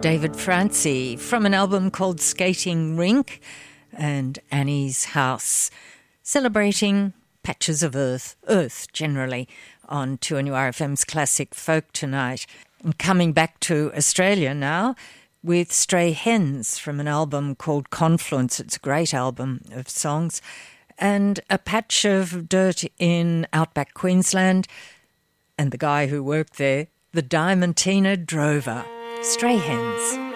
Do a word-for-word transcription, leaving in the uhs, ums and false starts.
David Francie from an album called Skating Rink and Annie's House, celebrating patches of earth, earth generally, on two N U R F M's Classic Folk tonight. And coming back to Australia now with Stray Hens from an album called Confluence. It's a great album of songs. And a patch of dirt in outback Queensland, and the guy who worked there, the Diamantina Drover. Stray Hens.